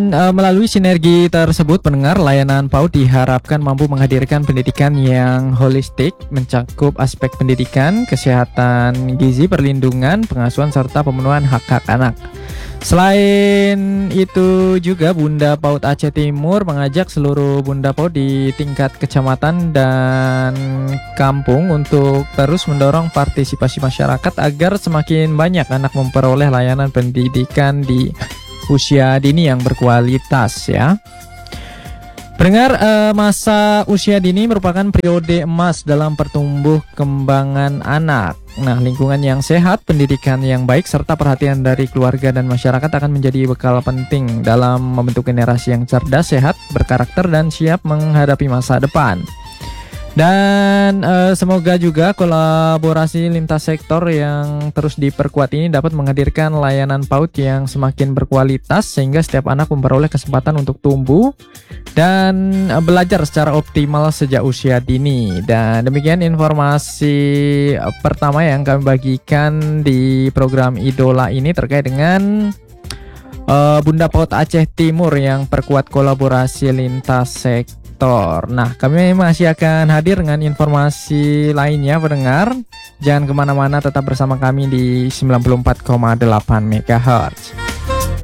Melalui sinergi tersebut, pendengar, layanan PAUD diharapkan mampu menghadirkan pendidikan yang holistik, mencakup aspek pendidikan, kesehatan gizi, perlindungan, pengasuhan, serta pemenuhan hak-hak anak. Selain itu juga Bunda PAUD Aceh Timur mengajak seluruh Bunda PAUD di tingkat kecamatan dan kampung untuk terus mendorong partisipasi masyarakat agar semakin banyak anak memperoleh layanan pendidikan di usia dini yang berkualitas ya. Pendengar, masa usia dini merupakan periode emas dalam pertumbuh kembangan anak. Nah, lingkungan yang sehat, pendidikan yang baik, serta perhatian dari keluarga dan masyarakat akan menjadi bekal penting dalam membentuk generasi yang cerdas, sehat, berkarakter, dan siap menghadapi masa depan. Dan semoga juga kolaborasi lintas sektor yang terus diperkuat ini dapat menghadirkan layanan PAUD yang semakin berkualitas sehingga setiap anak memperoleh kesempatan untuk tumbuh dan belajar secara optimal sejak usia dini. Dan demikian informasi pertama yang kami bagikan di program Idola ini terkait dengan Bunda PAUD Aceh Timur yang perkuat kolaborasi lintas sektor. Nah, kami masih akan hadir dengan informasi lainnya, pendengar. Jangan kemana-mana, tetap bersama kami di 94,8 MHz.